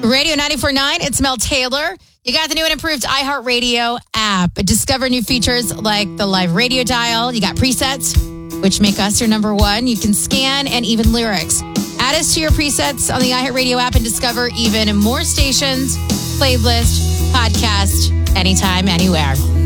Radio 94.9, it's Mel Taylor. You got the new and improved iHeartRadio app. Discover new features like the live radio dial. You got presets, which make us your number one. You can scan and even lyrics. Add us to your presets on the iHeartRadio app and discover even more stations, playlist, podcast, anytime, anywhere.